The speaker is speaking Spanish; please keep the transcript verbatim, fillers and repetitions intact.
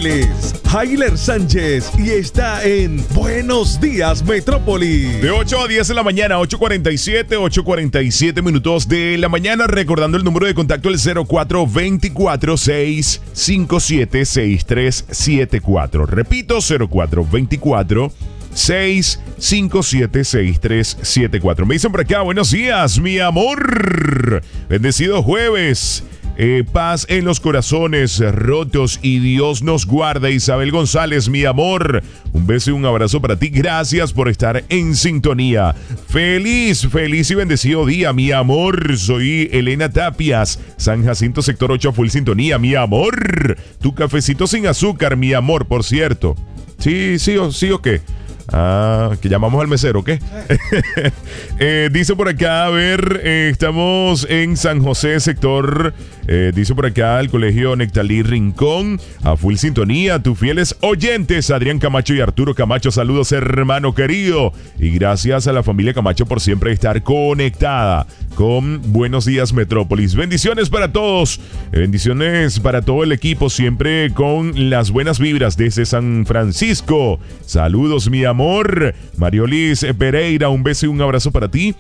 Él es Jailer Sánchez y está en Buenos Días Metrópoli. De ocho a diez de la mañana, ocho cuarenta y siete, ocho cuarenta y siete minutos de la mañana. Recordando el número de contacto, el cero cuatro dos cuatro, seis cinco siete, seis tres siete cuatro. Repito, cero cuatro dos cuatro, seis cinco siete, seis tres siete cuatro. Me dicen por acá, buenos días, mi amor. Bendecido jueves. Eh, paz en los corazones rotos y Dios nos guarda. Isabel González, mi amor, un beso y un abrazo para ti. Gracias por estar en sintonía. Feliz, feliz y bendecido día, mi amor. Soy Elena Tapias, San Jacinto, sector ocho, full sintonía, mi amor. Tu cafecito sin azúcar, mi amor, por cierto. Sí, sí o sí o qué. Ah, que llamamos al mesero, ¿qué? eh, dice por acá, a ver, eh, estamos en San José, sector, eh, dice por acá el colegio Nectalí Rincón, a full sintonía, tus fieles oyentes, Adrián Camacho y Arturo Camacho, saludos hermano querido, y gracias a la familia Camacho por siempre estar conectada con Buenos Días Metrópolis. Bendiciones para todos, bendiciones para todo el equipo, siempre con las buenas vibras desde San Francisco. Saludos, mi amor. Mariolis Pereira, un beso y un abrazo para ti.